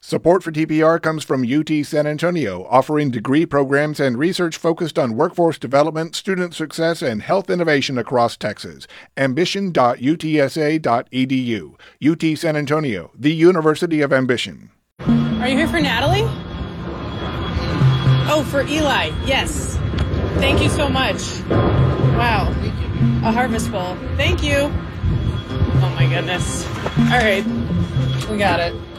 Support for TPR comes from UT San Antonio, offering degree programs and research focused on workforce development, student success, and health innovation across Texas. Ambition.utsa.edu. UT San Antonio, the University of Ambition. Are you here for Natalie? Oh, for Eli. Yes. Thank you so much. Wow. A harvest bowl. Thank you. Oh my goodness. All right. We got it.